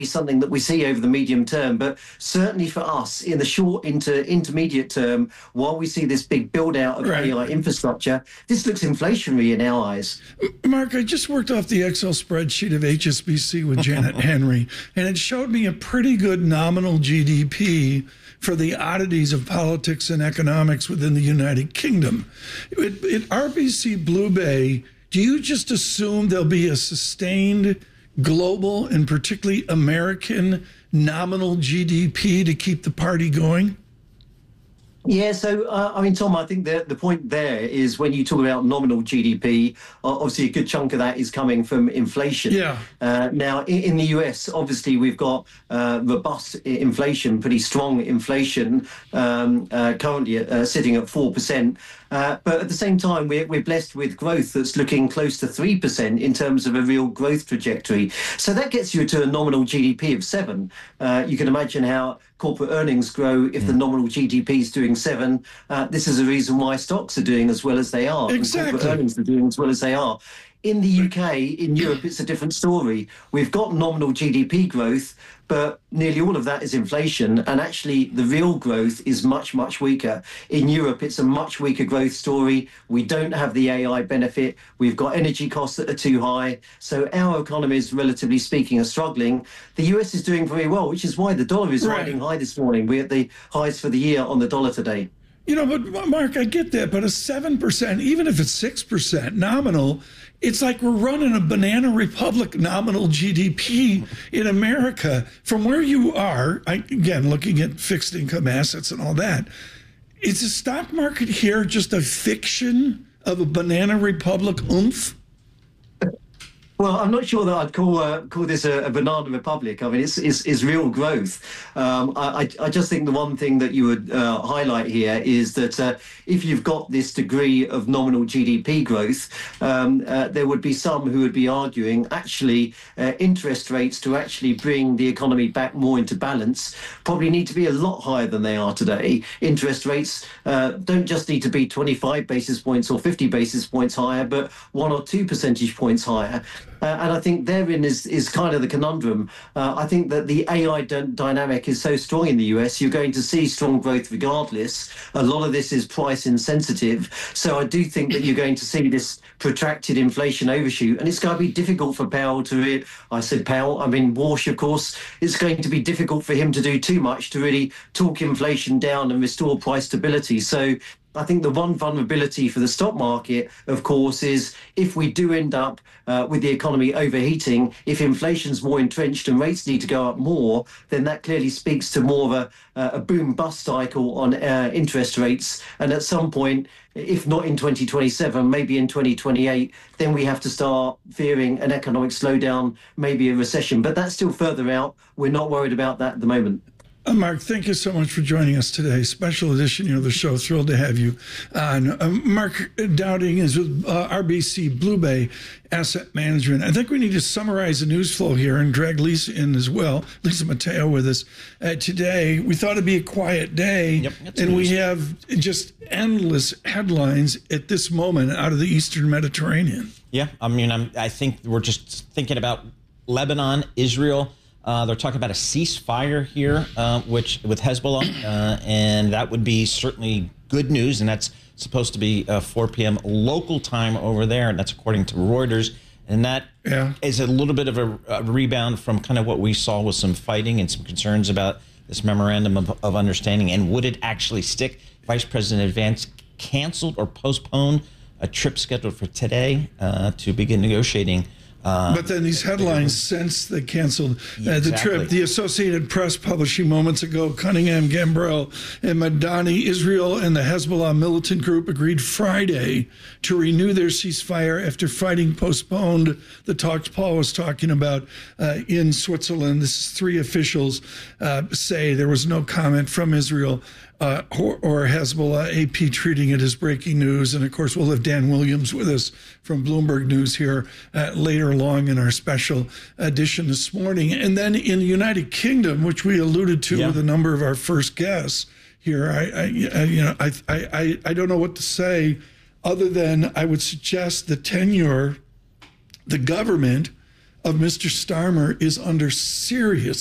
something that we see over the medium term, but certainly for us in the short intermediate term, while we see this big build out of AI infrastructure, this looks inflationary in our eyes. Mark, I just worked off the Excel spreadsheet of HSBC with Janet Henry, and it showed me a pretty good nominal GDP for the oddities of politics and economics within the United Kingdom. At RBC Blue Bay, do you just assume there'll be a sustained global and particularly American nominal GDP to keep the party going? Yeah, so, I mean, Tom, I think the point there is when you talk about nominal GDP, obviously a good chunk of that is coming from inflation. Yeah. Now, in the US, obviously, we've got robust inflation, pretty strong inflation, currently sitting at 4%. But at the same time, we're blessed with growth that's looking close to 3% in terms of a real growth trajectory. So that gets you to a nominal GDP of 7. You can imagine how corporate earnings grow if the nominal GDP is doing 7. This is a reason why stocks are doing as well as they are. Exactly. And corporate earnings are doing as well as they are. In the UK, in Europe, it's a different story. We've got nominal GDP growth, but nearly all of that is inflation. And actually, the real growth is much, much weaker. In Europe, it's a much weaker growth story. We don't have the AI benefit. We've got energy costs that are too high. So our economies, relatively speaking, are struggling. The US is doing very well, which is why the dollar is riding high this morning. We're at the highs for the year on the dollar today. You know, but Mark, I get that, but a 7%, even if it's 6% nominal, it's like we're running a banana republic nominal GDP in America. From where you are, again, looking at fixed income assets and all that, is the stock market here just a fiction of a banana republic oomph? Well, I'm not sure that I'd call this a banana republic. I mean, it's real growth. I just think the one thing that you would highlight here is that if you've got this degree of nominal GDP growth, there would be some who would be arguing actually interest rates to actually bring the economy back more into balance probably need to be a lot higher than they are today. Interest rates don't just need to be 25 basis points or 50 basis points higher, but 1 or 2 percentage points higher. And I think therein is kind of the conundrum. I think that the AI dynamic is so strong in the US, you're going to see strong growth regardless. A lot of this is price insensitive. So I do think that you're going to see this protracted inflation overshoot. And it's going to be difficult for Powell to, I said Powell, I mean Walsh, of course. It's going to be difficult for him to do too much to really talk inflation down and restore price stability. So I think the one vulnerability for the stock market, of course, is if we do end up with the economy overheating, if inflation's more entrenched and rates need to go up more, then that clearly speaks to more of a boom-bust cycle on interest rates. And at some point, if not in 2027, maybe in 2028, then we have to start fearing an economic slowdown, maybe a recession. But that's still further out. We're not worried about that at the moment. Mark, thank you so much for joining us today. Special edition of the show. Thrilled to have you on. Mark Dowding is with RBC Blue Bay Asset Management. I think we need to summarize the news flow here and drag Lisa in as well. Lisa Mateo with us today. We thought it'd be a quiet day, and we have just endless headlines at this moment out of the Eastern Mediterranean. Yeah, I mean, I think we're just thinking about Lebanon, Israel. They're talking about a ceasefire here, which with Hezbollah, and that would be certainly good news. And that's supposed to be 4 p.m. local time over there, and that's according to Reuters. And that is a little bit of a rebound from kind of what we saw with some fighting and some concerns about this memorandum of understanding. And would it actually stick? Vice President Vance canceled or postponed a trip scheduled for today to begin negotiating. But then these headlines, since they canceled the trip, the Associated Press publishing moments ago, Cunningham, Gambrell, and Madani, Israel and the Hezbollah militant group agreed Friday to renew their ceasefire after fighting postponed the talks Paul was talking about in Switzerland. This is 3 officials say there was no comment from Israel or Hezbollah. AP treating it as breaking news. And of course, we'll have Dan Williams with us from Bloomberg News here later along in our special edition this morning. And then in the United Kingdom, which we alluded to with a number of our first guests here, I don't know what to say other than I would suggest the government of Mr. Starmer is under serious